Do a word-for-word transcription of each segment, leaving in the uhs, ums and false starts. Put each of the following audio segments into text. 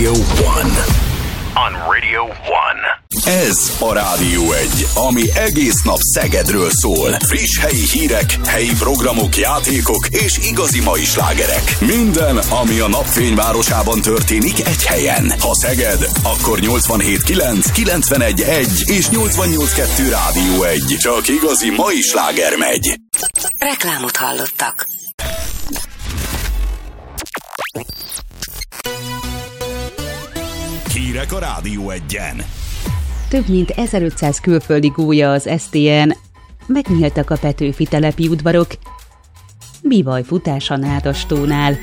Radio One. On Radio One. Ez a Rádió egy, ami egész nap Szegedről szól. Friss helyi hírek, helyi programok, játékok és igazi mai slágerek. Minden, ami a napfényvárosában történik egy helyen. Ha Szeged, akkor nyolcvanhét kilenc, kilencvenegy egy és nyolcvannyolc kettő Rádió egy. Csak igazi mai sláger megy. Reklámot hallottak. Hírek a Rádió egyen. Több mint ezerötszáz külföldi gólya az es té en, megnyíltak a Petőfi telepi udvarok, bivajfutás a Nádastónál.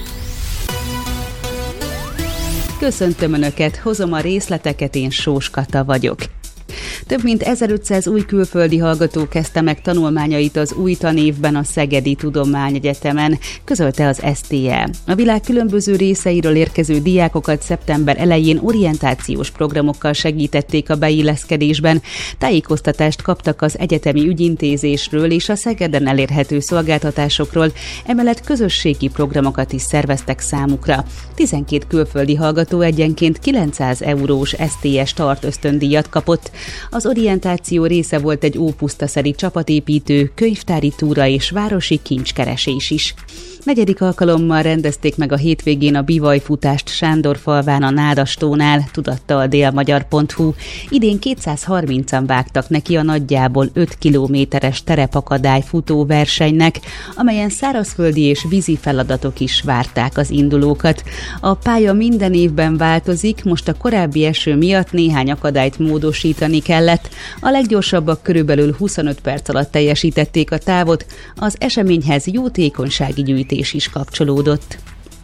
Köszöntöm Önöket, hozom a részleteket, én Sós Kata vagyok. Több mint ezerötszáz új külföldi hallgató kezdte meg tanulmányait az új tanévben a Szegedi Tudományegyetemen, közölte az es té e. A világ különböző részeiről érkező diákokat szeptember elején orientációs programokkal segítették a beilleszkedésben. Tájékoztatást kaptak az egyetemi ügyintézésről és a Szegeden elérhető szolgáltatásokról, emellett közösségi programokat is szerveztek számukra. tizenkét külföldi hallgató egyenként kilencszáz eurós es té es start ösztöndíjat kapott. Az orientáció része volt egy ópusztaszeri csapatépítő, könyvtári túra és városi kincskeresés is. Negyedik alkalommal rendezték meg a hétvégén a bivajfutást Sándorfalván a Nádastónál, tudatta a délmagyar pont hu. Idén kétszázharmincan vágtak neki a nagyjából öt kilométeres terepakadály futóversenynek, amelyen szárazföldi és vízi feladatok is várták az indulókat. A pálya minden évben változik, most a korábbi eső miatt néhány akadályt módosítani kellett. A leggyorsabbak körülbelül huszonöt perc alatt teljesítették a távot, az eseményhez jótékonysági gyűjtés is kapcsolódott.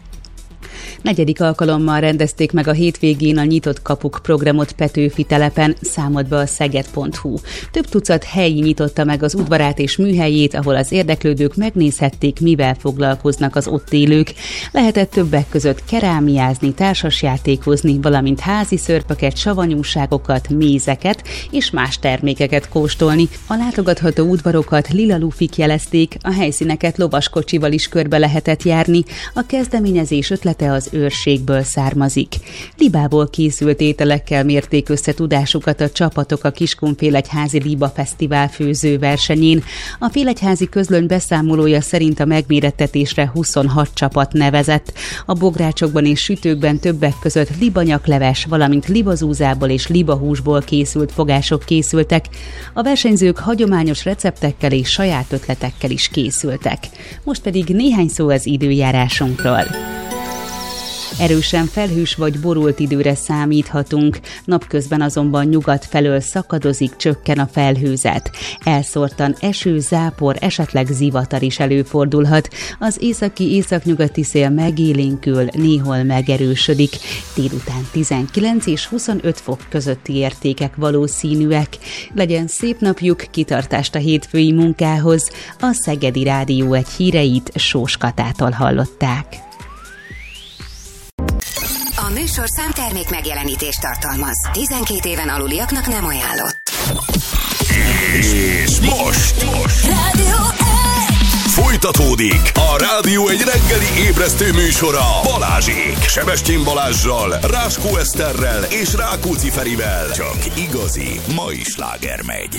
Negyedik alkalommal rendezték meg a hétvégén a Nyitott Kapuk programot Petőfi telepen, számolt be a szeged pont hu. Több tucat helyi nyitotta meg az udvarát és műhelyét, ahol az érdeklődők megnézhették, mivel foglalkoznak az ott élők. Lehetett többek között kerámiázni, társasjátékozni, valamint házi szörpöket, savanyúságokat, mézeket és más termékeket kóstolni. A látogatható udvarokat lila lufik jelezték, a helyszíneket lovaskocsival is körbe lehetett járni. A kezdeményezés ötlete az őrségből származik. Libából készült ételekkel mérték össze tudásukat a csapatok a Kiskunfélegyházi Liba Fesztivál főzőversenyén. A Félegyházi közlöny beszámolója szerint a megmérettetésre huszonhat csapat nevezett. A bográcsokban és sütőkben többek között libanyakleves, valamint libazúzából és libahúsból készült fogások készültek. A versenyzők hagyományos receptekkel és saját ötletekkel is készültek. Most pedig néhány szó az időjárásunkról. Erősen felhős vagy borult időre számíthatunk, napközben azonban nyugat felől szakadozik, csökken a felhőzet. Elszórtan eső, zápor, esetleg zivatar is előfordulhat. Az északi északnyugati szél megélénkül, néhol megerősödik. Délután tizenkilenc és huszonöt fok közötti értékek valószínűek. Legyen szép napjuk, kitartást a hétfői munkához. A Szegedi Rádió egy híreit Sós Katától hallották. A műsorszám termék megjelenítést tartalmaz. tizenkét éven aluliaknak nem ajánlott. És most, most. Rádió egy! Folytatódik a Rádió egy reggeli ébresztő műsora Balázsék, Sebestyén Balázssal, Ráskó Eszterrel és Rákóczi Ferivel. Csak igazi mai sláger megy.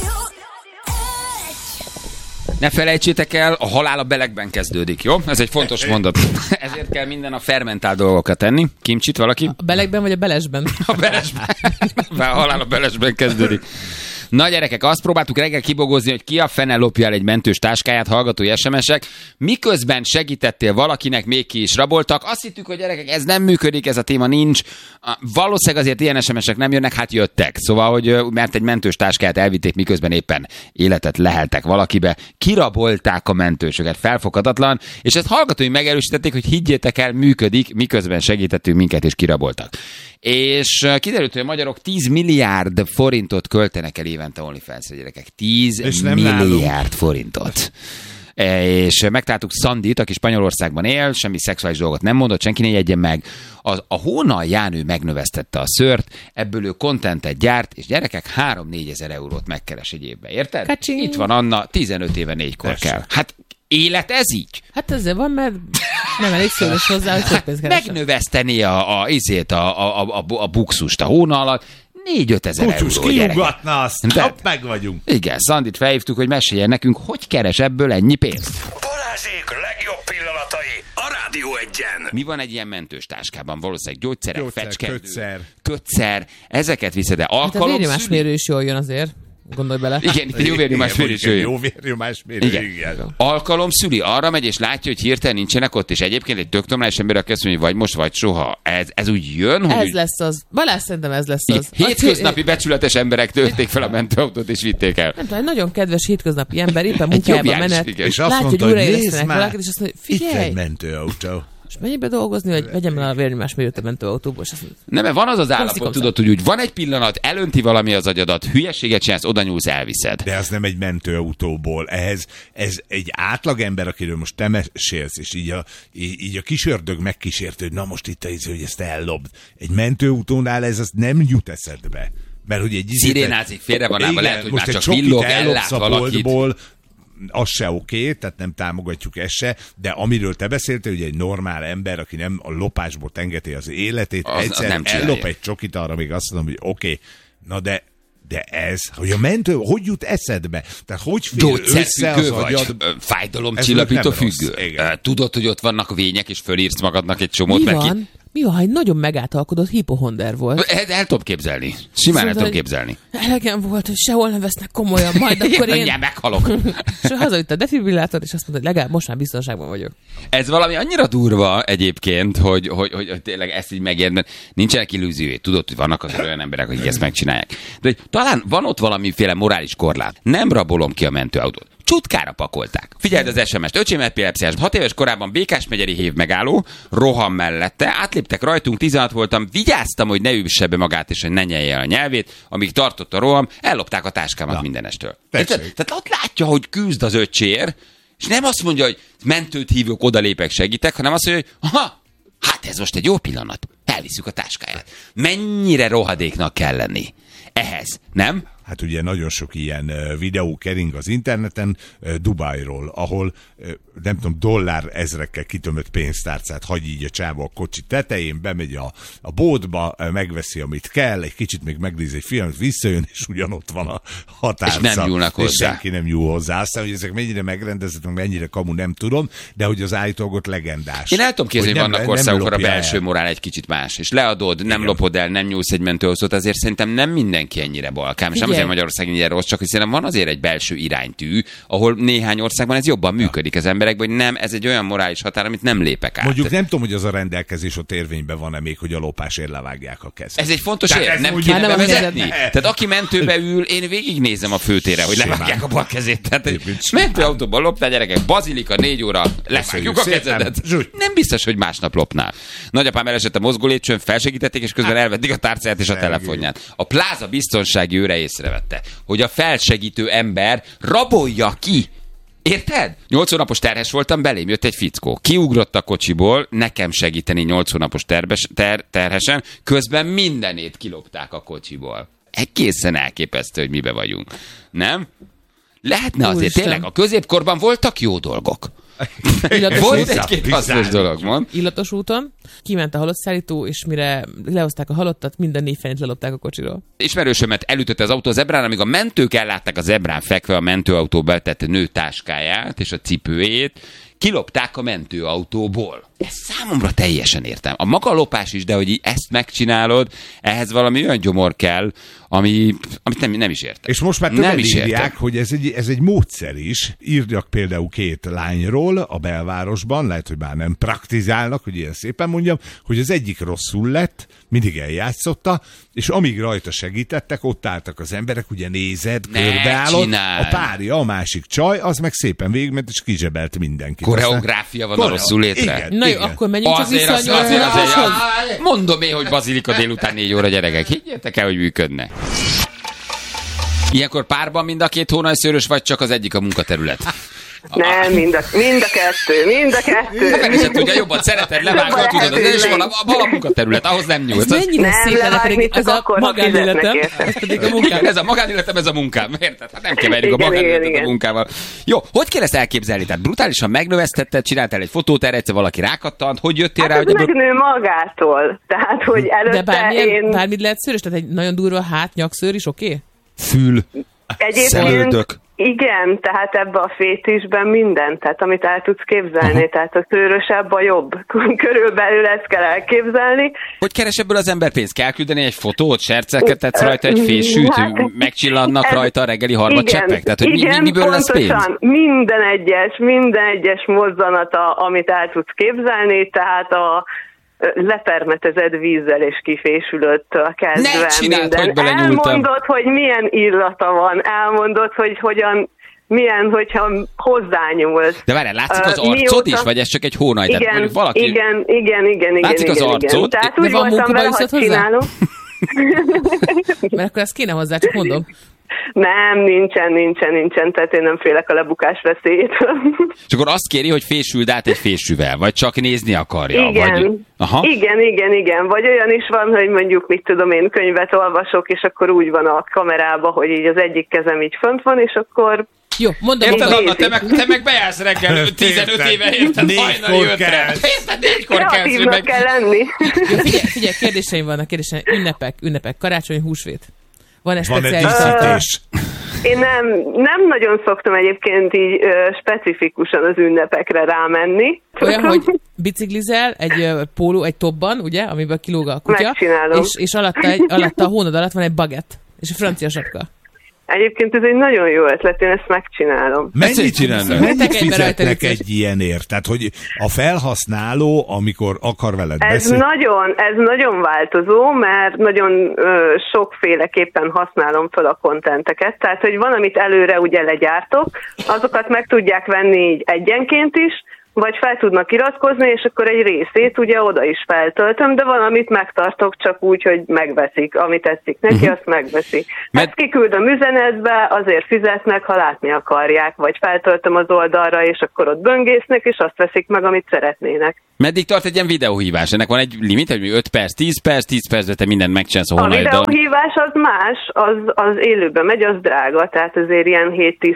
Ne felejtsétek el, a halál a belegben kezdődik, jó? Ez egy fontos mondat. Ezért kell minden a fermentált dolgokat tenni. Kimcsit valaki? A belegben vagy a belesben? A belesben. A halál a belesben kezdődik. Na gyerekek, azt próbáltuk reggel kibogozni, hogy ki a fene lopja el egy mentős táskáját, hallgatói es em esek. Miközben segítettél valakinek, még ki is raboltak. Azt hittük, hogy gyerekek, ez nem működik, ez a téma nincs. Valószínűleg azért ilyen es em esek nem jönnek, hát jöttek. Szóval, hogy mert egy mentős táskáját elvitték, miközben éppen életet leheltek valakibe. Kirabolták a mentősöket, felfoghatatlan. És ezt hallgatói megerősítették, hogy higgyétek el, működik, miközben segítettünk minket és kiraboltak. És kiderült, hogy a magyarok tíz milliárd forintot költenek el évente OnlyFans-re, gyerekek. tíz milliárd forintot. És megtaláltuk Szandit, aki Spanyolországban él, semmi szexuális dolgot nem mondott, senki ne jegyen meg. A, a Hónal Jánő megnövesztette a szőrt, ebből ő kontentet gyárt, és gyerekek három-négyezer eurót megkeres egy évben, érted? Kacsi. Itt van Anna, tizenöt éve négykor kell. Hát Élet ez így? Hát ezzel van, mert nem elég szőlős hozzá, hogy sok pénzt keresem. Megnöveszteni a, a, izét, a, a, a, a bukszust a hóna alatt, négy-öt ezer euró. Kucsus kiugatna azt, De- hopp, meg vagyunk. Igen, Szandit felhívtuk, hogy meséljen nekünk, hogy keres ebből ennyi pénzt. Balázsék legjobb pillanatai a Rádió egyen. Mi van egy ilyen mentős táskában? Valószínűleg gyógyszerek, Gyógyszer, fecskendő, kötszer. kötszer, ezeket viszed, de Hát a alkalom vérnyomásmérő is jól jön azért. Gondolj bele. Igen, itt jó vérnyomásmérés Igen, jön. Jó vérnyomásmérő, Igen. igen. Alkalom szüli, arra megy és látja, hogy hirtelen nincsenek ott, és egyébként egy tök normális ember, aki azt mondja, hogy vagy most, vagy soha. Ez, ez úgy jön, hogy... Ez úgy... lesz az. Balázs, szerintem ez lesz az. Hétköznapi becsületes emberek tölték fel a mentőautót és vitték el. Nem tudom, egy nagyon kedves hétköznapi ember éppen Egy munkájába jobbjás, menet, igen. És azt látja, mondta, hogy hogy nézd újraélesztenek már, valakit, és azt mondja, itt figyelj, egy mentőautó. és menjél be dolgozni, hogy vegyem el a vérnyomásmérőt a mentőautóból, és azt mondja, Nem, mert van az az állapot, komszí. tudod, hogy úgy van egy pillanat, elönti valami az agyadat, hülyeséget csinálsz, oda nyúlsz, elviszed. De az nem egy mentőautóból. Ehhez ez egy átlagember, akiről most te mesélsz, és így a, így így a kisördög megkísért, hogy na most itt az, hogy ezt ellopd. Egy mentőautónál ez az nem jut eszedbe. Mert hogy egy... Szirénázik, félre van állva, Igen, lehet, hogy most már egy csak csokit villog, ellopsz ellát a valakit. boltból, az se oké, tehát nem támogatjuk ezt se, de amiről te beszéltél, hogy egy normál ember, aki nem a lopásból tengeti az életét, Az- az egyszer nem csinálja. ellop egy csokit, arra még azt mondom, hogy oké, na de de ez, hogy a mentő, hogy jut eszedbe? Tehát hogy fér össze az Gyógyszerfüggő vagy, agyad? ö, Ez fájdalomcsillapító nem rossz, függő. igen. Ö, Tudod, hogy ott vannak a vények, és fölírsz magadnak egy csomót, mi mert ki... van? Mi van, ha egy nagyon megáltalkodott hipohonder volt? El, el tudom képzelni. Simán el Szóval, tudom hogy képzelni. Elegem volt, hogy sehol nem vesznek komolyan, majd akkor én... Mindjárt meghalok. És hazavitt a defibrillátort, és azt mondta, hogy legalább most már biztonságban vagyok. Ez valami annyira durva egyébként, hogy, hogy, hogy, hogy tényleg ezt így megérd, mert nincsenek illúziói. Tudod, hogy vannak azért olyan emberek, akik ezt megcsinálják. De hogy talán van ott valamiféle morális korlát. Nem rabolom ki a mentőautót. Csutkára pakolták. Figyeld az es em est. Öcsém epilepsziás. Hat éves korában Békás megyeri hév megálló, roham mellette, átléptek rajtunk, tizenhat voltam, vigyáztam, hogy ne üsse be magát, és hogy ne nyelje el a nyelvét, amíg tartott a roham, ellopták a táskámat mindenestől. Érted? Tehát ott látja, hogy küzd az öcsér, és nem azt mondja, hogy mentőt hívok, odalépek, segítek, hanem azt mondja, hogy aha, hát ez most egy jó pillanat, elviszük a táskáját. Mennyire rohadéknak kell lenni ehhez, nem? Hát ugye nagyon sok ilyen ö, videó kering az interneten ö, Dubájról, ahol ö, nem tudom, dollár ezrekkel kitömött pénztárcát hagy így a csáva a kocsi tetején, bemegy a, a bódba, ö, megveszi, amit kell, egy kicsit még megnéz egy filmet, visszajön, és ugyanott van a határca. És nem nyúlnak És hozzá. senki nem nyúl hozzá. Aztán, hogy ezek mennyire megrendezett, meg mennyire kamu, nem tudom, de hogy az állítólag ott legendás. Én el tudom képzelni, hogy nem- vannak nem országok, ahol a lopja belső el. morál egy kicsit más, és leadod, nem Igen. lopod el, nem nyúlsz egy mentőautót, azért szerintem nem mindenki ennyire balkám, és nem Figyelj. azért Magyarország ennyire rossz, csak hogy szerintem van azért egy belső iránytű, ahol néhány országban ez jobban működik az emberekben, hogy nem, ez egy olyan morális határ, amit nem lépek át. Mondjuk nem tudom, hogy az a rendelkezés ott érvényben van-e még, hogy a lopásért levágják a kezet. Ez egy fontos Tehát ér, ez nem úgy- kéne Már nem a bevezetni? kezedbe. Tehát aki mentőbe ül, én végignézem a főtére, hogy Simán. levágják a bal kezét. Tehát egy Egyébként simán. mentőautóban loptál, gyerekek, bazilika, négy óra, levágjuk a szépen. kezedet. Zsúgy. Nem biztos, hogy másnap lopnál. Nagyapám elesett a mozgó lépcsőn, felsegítették, és közben elvették a tárcáját és a Szegény. telefonját. A pláza biztonsági őre észrevette, hogy a felsegítő ember rabolja ki. Érted? Nyolc hónapos terhes voltam, belém jött egy fickó. Kiugrott a kocsiból, nekem segíteni nyolc hónapos terbes, ter, terhesen, közben mindenét kilopták a kocsiból. Egészen elképesztő, hogy mibe vagyunk. Nem? Lehetne azért, Úristen. tényleg, a középkorban voltak jó dolgok. Illatos, Volt úton, egy-két hasznos dolog, mond. illatos úton, kiment a halottszállító, és mire lehozták a halottat, minden négy fenét lelopták a kocsiról. Ismerősömet elütötte az autó a zebrán, amíg a mentők ellátták a zebrán fekve a mentőautó betett nő táskáját és a cipőjét, kilopták a mentőautóból. Ez számomra teljesen értem. A maga lopás is, de hogy így ezt megcsinálod, ehhez valami olyan gyomor kell, ami, amit nem, nem is értem. És most már nem többen is írják, értem. hogy ez egy, ez egy módszer is. Írjak például két lányról a belvárosban, lehet, hogy már nem praktizálnak, hogy ilyen szépen mondjam, hogy az egyik rosszul lett, mindig eljátszotta, és amíg rajta segítettek, ott álltak az emberek, ugye nézed, Ne körbeállott, csináld! a párja, a másik csaj, az meg szépen végigment, és kizsebelt mindenkit. Koreográfia van a Koreo- rosszul létre. Igen, Na jó, igen. akkor menjünk csak Azért vissza az, a azért, azért, nyolcvanashoz. azért, mondom én, hogy bazilika délután négy óra, gyerekek. Higgyétek el, hogy működne. Ilyenkor párban mind a két hónajszőrös, vagy csak az egyik a munkaterület? Nem, mind a, mind a kettő, mind a kettő. Hát meg is tudja, jobban szereted, levágod, tudod, az is van a munkaterület, ahhoz nem nyúlsz. Ez mennyire szép lenne, pedig ez a magánéletem, ez pedig a munkám. Ez a magánéletem, ez a munkám, érted? Hát nem keverjük a magánéletet a munkával. Jó, hogy kell ezt elképzelni? Tehát brutálisan megnövesztetted, csináltál egy fotót, erre egyszer valaki rákattant, hogy jöttél rá? Hát ez megnő magától, tehát hogy előtte De bármilyen, én... bármit lehet szőrös? Tehát egy nagyon durva hát-nyakszőr is oké? Okay? Fül. Egyébként igen, tehát ebbe a fétisben minden, tehát amit el tudsz képzelni, uh-huh. tehát a szőrösebb a jobb. Körülbelül ezt kell elképzelni. Hogy keres ebből az ember pénzt? Kell küldeni egy fotót, serceket tetsz rajta, egy fésűt, hát, megcsillannak ez, rajta a reggeli harmadcseppek? Tehát, hogy igen, mi, miből lesz pénz? Minden egyes, minden egyes mozzanata, amit el tudsz képzelni, tehát a lepermetezed vízzel és kifésülöttől kezdve ne csináld, minden. Hogy belenyúltam. Elmondod, hogy milyen illata van, elmondod, hogy hogyan, milyen, hogyha hozzányúlsz. De várjál, látszik az arcod mióta... is, vagy ez csak egy hónaj? Igen, Tehát, valaki... igen, igen, igen, látszik igen, az arcod. igen. Tehát úgy voltam vele, hogy csinálom. Mert akkor ezt kéne hozzá, csak mondom. Nem, nincsen, nincsen, nincsen, tehát én nem félek a lebukás veszélyétől. És akkor azt kéri, hogy fésüld át egy fésűvel, vagy csak nézni akarja? Igen, vagy... Aha. igen, igen, igen. Vagy olyan is van, hogy mondjuk, mit tudom én, könyvet olvasok, és akkor úgy van a kamerában, hogy így az egyik kezem így fönt van, és akkor... Jó, mondom, érted, Anna, te meg, te meg bejársz reggel tizenöt éve, érted, hajnali ötre. Érted, négykor kell. Kreatívnak kell lenni. Jó, figyelj, figyelj, kérdéseim vannak, kérdéseim. Ünnepek, ünnepek, karácsony, húsvét. Van egy Van speciális... díszítés. Én nem, nem nagyon szoktam egyébként így ö, specifikusan az ünnepekre rámenni. Olyan, hogy biciklizel egy ö, póló, egy topban, ugye, amiből kilóg a kutya. Megcsinálom. És, és alatta, egy, alatta a hónad alatt van egy bagett. És a francia sapka. Egyébként ez egy nagyon jó ötlet, én ezt megcsinálom. Mennyit, csinálnak? mennyit fizetnek egy ilyenért? Tehát, hogy a felhasználó, amikor akar veled ez beszélni... Nagyon, ez nagyon változó, mert nagyon ö, sokféleképpen használom fel a kontenteket. Tehát, hogy van, amit előre ugye legyártok, azokat meg tudják venni így egyenként is, vagy fel tudnak iratkozni, és akkor egy részét ugye oda is feltöltöm, de valamit megtartok csak úgy, hogy megveszik. Amit tetszik neki, uh-huh. azt megveszik. Mert... Ezt kiküldöm üzenetbe, azért fizetnek, ha látni akarják, vagy feltöltöm az oldalra, és akkor ott böngésznek, és azt veszik meg, amit szeretnének. Meddig tart egy ilyen videóhívás? Ennek van egy limit, hogy öt perc, tíz perc, tíz percre te mindent megcsinálsz a honlapon. A videóhívás az más, az, az élőben megy, az drága, tehát azért ilyen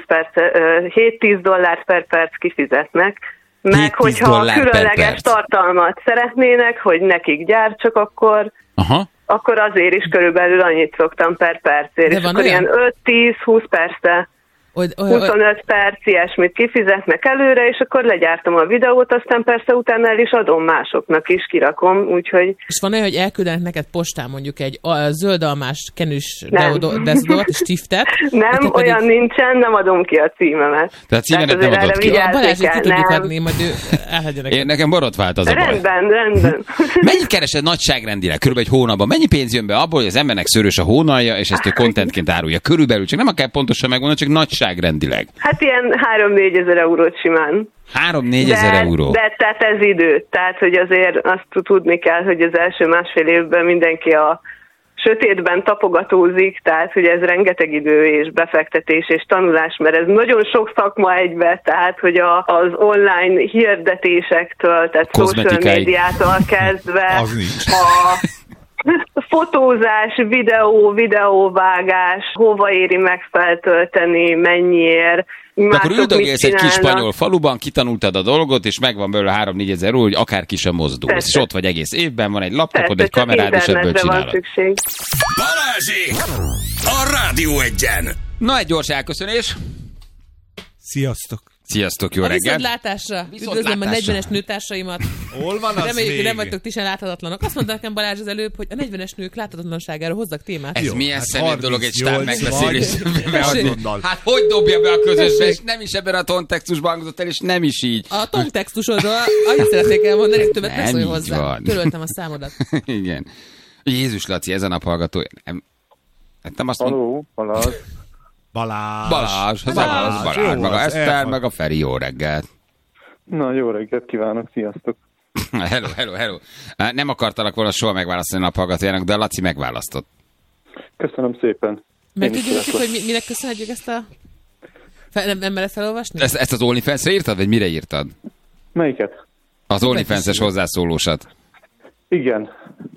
hét-tíz dollárt per perc kifizetnek. Meg hogyha különleges tartalmat szeretnének, hogy nekik gyártsak, akkor, akkor azért is körülbelül annyit szoktam per percért. És akkor olyan? Ilyen öt-tíz-húsz percre, huszonöt perc ilyesmit kifizetnek előre, és akkor legyártom a videót, aztán persze utána el is adom másoknak is, kirakom, úgyhogy... És van olyan, hogy elküldenek neked postán mondjuk egy zöldalmás kenűs deszodort, stiftet? Nem, olyan pedig... nincsen, nem adom ki a címemet. Tehát címemet nem adod ki? A Balázsét ki tudjuk adni, majd ő elhagyja Én nekem borotvált az a baj. Rendben, rendben. Mennyit keresed nagyságrendileg? Körülbelül egy hónapban. Mennyi pénz jön be abból, hogy az embernek szőrös a hónalja, és ezt ő contentként árulja? Körülbelül, csak nem kell pontosan megmondani, csak nagyságrendileg. Hát ilyen három-négy ezer eurót simán. három-négy ezer euró. De tehát ez idő. Tehát, hogy azért azt tudni kell, hogy az első másfél évben mindenki a sötétben tapogatózik, tehát, hogy ez rengeteg idő és befektetés és tanulás, mert ez nagyon sok szakma egybe, tehát, hogy a, az online hirdetésektől, tehát social médiától kezdve a fotózás, videó, videóvágás, hova éri megfeltölteni, mennyiért, de akkor üldögélsz egy kis spanyol faluban, kitanultad a dolgot, és megvan belőle három-négy ezer euró, hogy akárki sem mozdul. És ott vagy egész évben, van egy laptopod, egy kamerád, és ebből csinálod. Balázsék! A Rádió Egyen! Na, egy gyors elköszönés. Sziasztok! Sziasztok, jó a reggelt! Viszontlátásra! Üdvözlöm a negyvenes nőtársaimat! Hol van az Reméljük, hogy nem még? vagytok ti sem láthatatlanok. Azt mondta nekem Balázs az előbb, hogy a negyvenes nők láthatatlanságára hozzak témát. Ez jó, milyen hát szemét dolog egy stáb megbeszélés. Hát hogy dobja be a közösbe, és nem is ebben a kontextusban hangzott el, és nem is így. A kontextusodról annyit szeretnék elmondani, hogy többet ne szólj hozzá. Van. Töröltem a számodat. Igen. Jézus Laci, ez a naphallgató. Nem, nem azt Halló, Balázs. Balázs. Balázs, az Balázs, Balázs, Balázs meg a Eszter, meg a Feri, jó reggelt. Na, jó reggelt kívánok, sziasztok. Hello, hello, hello. Nem akartalak volna soha megválasztani a naphallgatójának, de a Laci megválasztott. Köszönöm szépen. Meg tudjuk, hogy mi, minek köszönhetjük ezt a Fel, nem, nem mered felolvasni? Ezt, ezt az OnlyFans-re írtad, vagy mire írtad? Melyiket? Az OnlyFans-es hozzászólósat. Igen.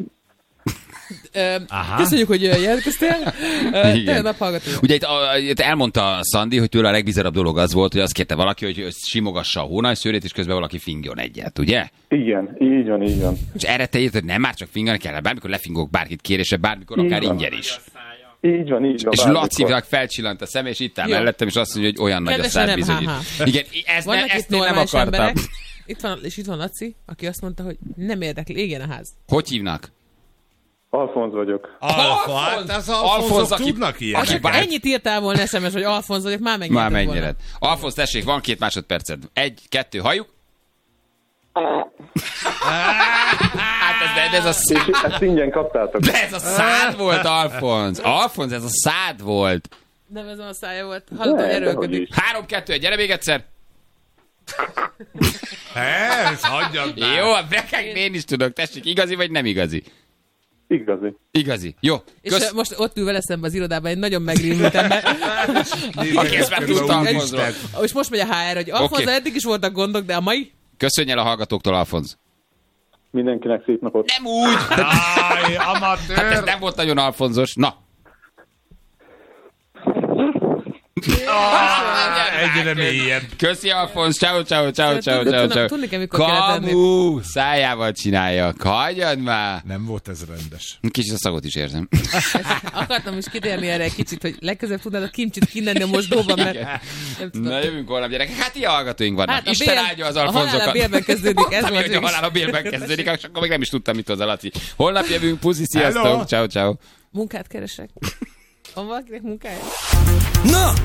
Ö, köszönjük, hogy jelentkeztél. Te naphallgató. Ugye itt, a, itt elmondta Szandi, hogy tőle a legbizarabb dolog az volt, hogy azt kérte valaki, hogy simogassa a hónajszőrét, és közben valaki fingjon egyet, ugye? Igen, így van, így van. És erre te írtad, hogy nem már csak fingani kell, bármikor lefingok bárkit kérésre, bármikor Így akár van. ingyen is. Így van, így van. És bármikor. Lacinak felcsillant a szem, és itt áll Jó. mellettem, és azt mondja, hogy olyan nagy a Kedvesen nem, szárbizonyít. ha-ha. Igen, ez ne, Vannak ezt itt én nem normális akartam. emberek. Itt van, és itt van Laci, aki azt mondta, hogy nem érdekli, égjen a ház. Hogy hívnak? Alfonz vagyok. Alfa, hát az alfonzok aki- tudnak Ha ilyeneket. csak ennyit írtál volna es em es, hogy Alfonz vagyok, már megnyerted Már volna. mennyire. Alfonz, tessék, van két másodperced. Egy, kettő, halljuk. Hát ez, de ez a És szád, ezt ingyen kaptátok. de ez a szád volt, Alfonz. Alfonz, ez a szád volt. Nem ez a szája volt. Hallod, hogy Ne, erőlködik. dehogy is. Három, kettő, egy, gyere még egyszer. Ez, hagyjad már. Jó, a brekek én is tudok. Tessék, igazi vagy nem igazi? Igazi. Igazi. Jó. És Kösz... ö, most ott ül vele szembe az irodában egy nagyon megrémült ember. Aki ezt már tudta Alfonzról. És most megy a há er, hogy Alfonz, Oké. eddig is voltak gondok, de a mai? Köszönj el a hallgatóktól, Alfonz. Mindenkinek szép napot. Nem úgy. Áj, Hát ez amatőr. nem volt nagyon alfonzos. Na. Egyre mélyebb. Köszi, Alfonz. Ciao, ciao, ciao, ciao, Tudni- ciao, tudni- ciao. tudni kell, mikor kell tenni. Kamu! Szájával csinálja. Hagyjad már. Nem volt ez rendes. Kicsit a szagot is érzem. Akartam is kitérni erre egy kicsit, hogy legközelebb tudnád a kimcsit kinenni a mosdóban, mert nem tudom. Na jövünk holnap, gyerekek. Hát ilyen hallgatóink vannak. Hát a Isten bél- áldja az a halál Alfonzokat. a bélben kezdődik, ez Mondtam, volt hogy a végig. halál a bélben kezdődik, és akkor még nem is tudtam, mit hoz a Laci. Holnap jövünk, puszi, sziasztok. Hello. Ciao, ciao. Munkát keresek. Van valakinek munkája? Na,